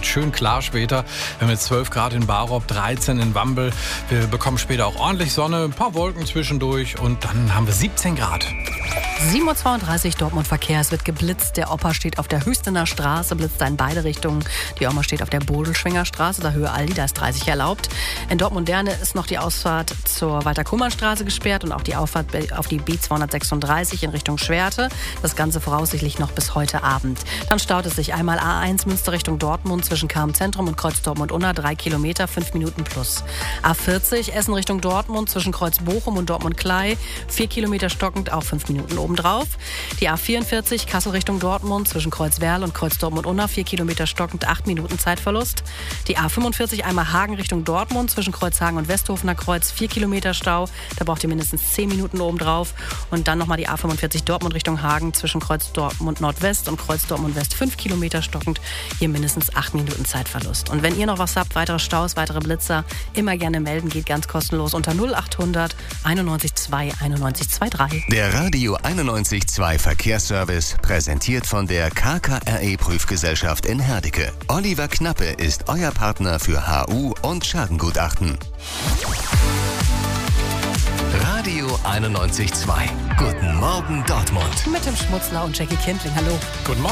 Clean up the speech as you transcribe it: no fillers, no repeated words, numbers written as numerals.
wird schön klar später. Wir haben jetzt 12 Grad in Barop, 13 in Wambel. Wir bekommen später auch ordentlich Sonne, ein paar Wolken zwischendurch und dann haben wir 17 Grad. 7.32 Uhr Dortmund Verkehr. Es wird geblitzt. Der Opa steht auf der Hüstener Straße, blitzt da in beide Richtungen. Die Oma steht auf der Bodelschwinger Straße, da Höhe Aldi, da ist 30 erlaubt. In Dortmund-Derne ist noch die Ausfahrt zur Walter-Kuhmann-Straße gesperrt und auch die Auffahrt auf die B236 in Richtung Schwerte. Das Ganze voraussichtlich noch bis heute Abend. Dann staut es sich einmal A1 Münster Richtung Dortmund zwischen Karm-Zentrum und Kreuz Dortmund-Unna, 3 Kilometer, 5 Minuten plus. A40 Essen Richtung Dortmund zwischen Kreuz Bochum und Dortmund-Klei, 4 Kilometer stockend, auch 5 Minuten obendrauf. Die A44 Kassel Richtung Dortmund zwischen Kreuz Werl und Kreuz Dortmund-Unna, 4 Kilometer stockend, 8 Minuten Zeitverlust. Die A45 einmal Hagen Richtung Dortmund zwischen Kreuzhagen und Westhofener Kreuz, 4 Kilometer Stau, da braucht ihr mindestens 10 Minuten obendrauf. Und dann nochmal die A45 Dortmund Richtung Hagen zwischen Kreuz Dortmund Nordwest und Kreuz Dortmund West, 5 Kilometer stockend, hier mindestens 8 Minuten Zeitverlust. Und wenn ihr noch was habt, weitere Staus, weitere Blitzer, immer gerne melden, geht ganz kostenlos unter 0800 91 2 91 23. Der Radio 91.2 Verkehrsservice, präsentiert von der KKRE-Prüfgesellschaft in Herdecke. Oliver Knappe ist euer Partner für HU und Schadengutachten. Radio 91.2. Guten Morgen Dortmund. Mit dem Schmutzler und Jackie Kindling. Hallo. Guten Morgen.